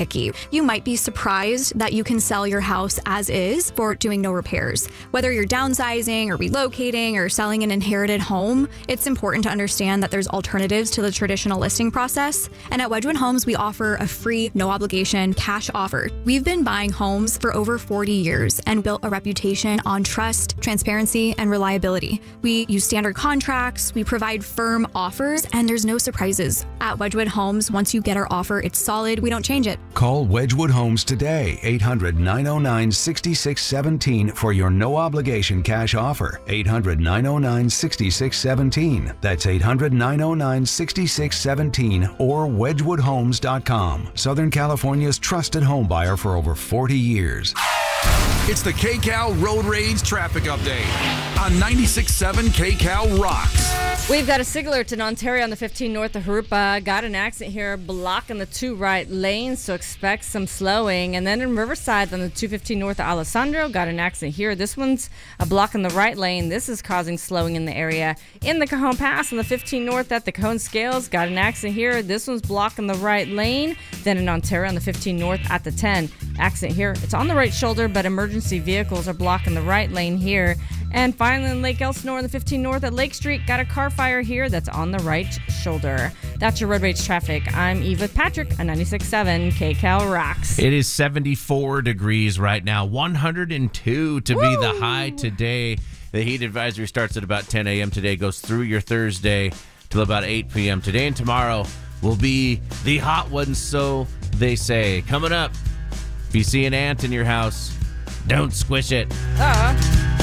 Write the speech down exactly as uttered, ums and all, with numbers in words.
picky. You might be surprised that you can sell your house as is for doing no repairs. Whether you're downsizing or relocating or selling an inherited home, it's important to understand that there's alternatives to the traditional listing process. And at Wedgwood Homes, we offer a free, no obligation cash offer. We've been buying homes for over forty years and built a reputation on trust, transparency, and reliability. We use standard contracts, we provide firm offers, and there's no surprises. At Wedgwood Homes, once you get our offer, it's solid, we don't change it. Call Wedgwood Homes today, eight hundred, nine oh nine, six six one seven for your no obligation cash offer. eight hundred, nine oh nine, six six one seven. That's eight hundred, nine oh nine, six six one seven or wedgwood homes dot com. Southern California's trusted home buyer for over forty years. It's the K-Cal Road Rage Traffic Update on ninety-six point seven K-Cal Rocks. We've got a SigAlert in Ontario on the fifteen north of Harupa. Got an accident here blocking the two right lanes, so expect some slowing. And then in Riverside on the two fifteen north of Alessandro, got an accident here. This one's a block in the right lane. This is causing slowing in the area. In the Cajon Pass on the fifteen north at the Cajon Scales, got an accident here. This one's blocking the right lane. Then in Ontario on the fifteen north at the ten, accident here. It's on the right shoulder, but emergency vehicles are blocking the right lane here. And finally, in Lake Elsinore on the fifteen north at Lake Street, got a car fire here that's on the right shoulder. That's your road rage traffic. I'm Eva Patrick on ninety-six point seven K-Cal Rocks. It is seventy-four degrees right now, one hundred two to Woo! Be the high today. The heat advisory starts at about ten a.m. today, goes through your Thursday till about eight p.m. Today and tomorrow will be the hot ones, so they say. Coming up, if you see an ant in your house, don't squish it. Uh-huh.